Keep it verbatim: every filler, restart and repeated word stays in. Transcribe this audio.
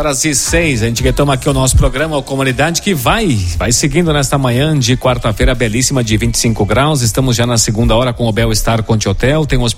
horas e seis. A gente retoma aqui o nosso programa, a comunidade que vai, vai seguindo nesta manhã de quarta-feira belíssima de vinte e cinco graus. Estamos já na segunda hora com o Bel Star Conte Hotel. Tem um